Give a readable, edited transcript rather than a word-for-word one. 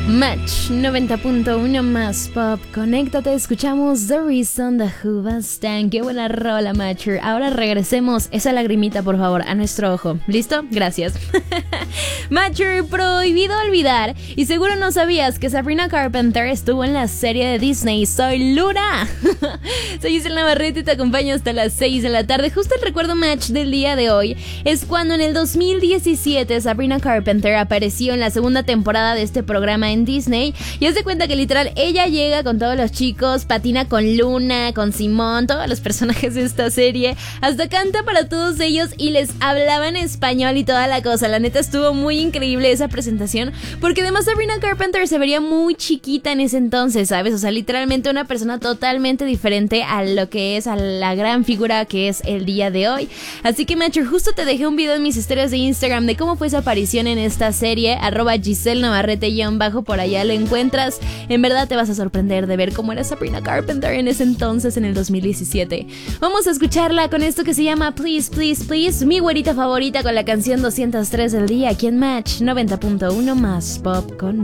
Match 90.1 más pop. Conéctate, escuchamos The Reason de Hoobastank. Qué buena rola, Matcher. Ahora regresemos esa lagrimita, por favor, a nuestro ojo. ¿Listo? Gracias. Matcher, prohibido olvidar. Y seguro no sabías que Sabrina Carpenter estuvo en la serie de Disney Soy Luna. Soy Giselle Navarrete y te acompaño hasta las 6 de la tarde. Justo el recuerdo match del día de hoy es cuando en el 2017 Sabrina Carpenter apareció en la segunda temporada de este programa en Disney, y haz de cuenta que literal ella llega con todos los chicos, patina con Luna, con Simón, todos los personajes de esta serie, hasta canta para todos ellos y les hablaba en español y toda la cosa. La neta estuvo muy increíble esa presentación, porque además Sabrina Carpenter se vería muy chiquita en ese entonces, ¿sabes? O sea, literalmente una persona totalmente diferente a lo que es, a la gran figura que es el día de hoy. Así que, Matcher, justo te dejé un video en mis historias de Instagram de cómo fue esa aparición en esta serie, @Giselle Navarrete_ por allá lo encuentras. En verdad te vas a sorprender de ver cómo era Sabrina Carpenter en ese entonces, en el 2017. Vamos a escucharla con esto que se llama Please, Please, Please, mi güerita favorita, con la canción 203 del día, aquí en Match 90.1 más pop con